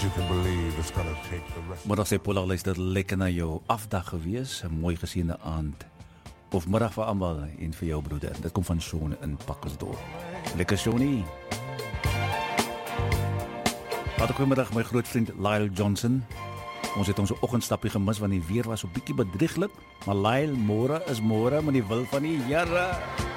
you can believe it's gonna take the rest. Maar as jy Paula luister, lekker na jou afdag gewees, 'n mooi gesiene aand. Of middag vir almal en vir jou broeder. Dit kom van Shaun in Pakkersdorp. Lekker Shaunie. Wat 'n goeiemiddag my groot vriend Lyle Johnson. Ons het ons oggendstappie gemis want die weer was so bietjie bedrieglik, maar Lyle, môre is môre met die wil van die Here.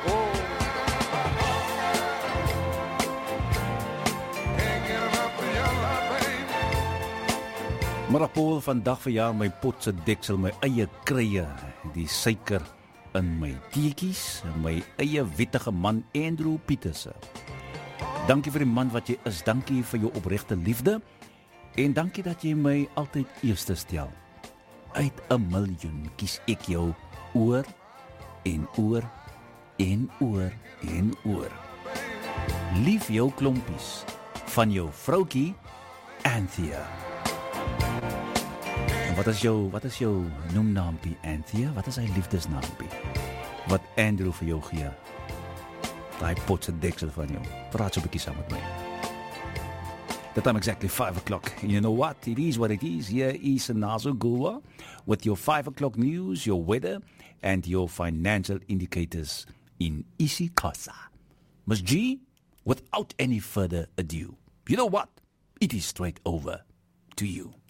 Maar Paul, vandag verjaar my pot se deksel, my eie krye, die suiker in my teetjies, my eie wettige man Andrew Pieterse. Dankie vir die man wat jy is, dankie vir jou opregte liefde en dankie dat jy my altyd eerste stel. Uit 'n miljoen kies ek jou oor en oor en oor en oor. Lief jou klompies van jou vroutjie Anthea. Wat is jou noemnaampie, Anthea? Wat is sy liefdesnaampie? Wat Andrew vir jou gee? Daai pot se deksel van jou. Praat so 'n bietjie saam met my. The time exactly 5 o'clock. And you know what? It is what it is. Here is Nazo Gulwa with your 5 o'clock news, your weather, and your financial indicators in isiXhosa. Ms. G, without any further ado, you know what? It is straight over to you.